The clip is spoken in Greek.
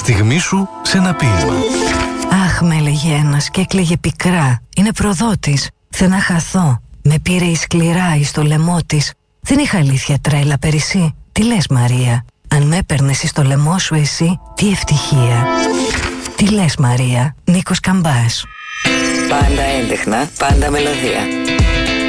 στιγμή σου σε ένα ποίημα. Αχ, με έλεγε ένας και έκλαιγε πικρά. Είναι προδότης. Θε να χαθώ. Με πήρε η σκληρά εις το λαιμό της. Δεν είχα αλήθεια τρέλα περισσή. Τι λες, Μαρία? Αν με έπαιρνες εις το λαιμό σου εσύ, τι ευτυχία. Τι λες, Μαρία? Νίκος Καμπάς. Πάντα έντεχνα, πάντα μελωδία.